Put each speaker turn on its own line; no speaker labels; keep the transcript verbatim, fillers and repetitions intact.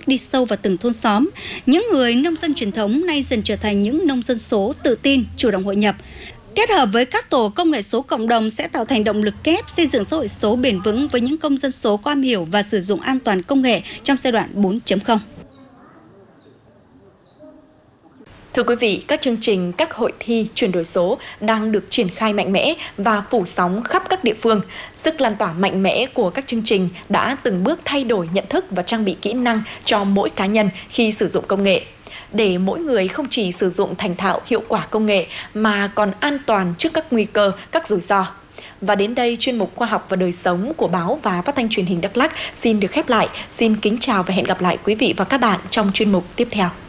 thức đi sâu vào từng thôn xóm. Những người nông dân truyền thống nay dần trở thành những nông dân số tự tin, chủ động hội nhập. Kết hợp với các tổ công nghệ số cộng đồng sẽ tạo thành động lực kép xây dựng xã hội số bền vững với những công dân số có am hiểu và sử dụng an toàn công nghệ trong giai đoạn bốn chấm không.
Thưa quý vị, các chương trình, các hội thi chuyển đổi số đang được triển khai mạnh mẽ và phủ sóng khắp các địa phương. Sức lan tỏa mạnh mẽ của các chương trình đã từng bước thay đổi nhận thức và trang bị kỹ năng cho mỗi cá nhân khi sử dụng công nghệ, để mỗi người không chỉ sử dụng thành thạo hiệu quả công nghệ mà còn an toàn trước các nguy cơ, các rủi ro. Và đến đây, chuyên mục Khoa học và đời sống của báo và Phát thanh Truyền hình Đắk Lắk xin được khép lại. Xin kính chào và hẹn gặp lại quý vị và các bạn trong chuyên mục tiếp theo.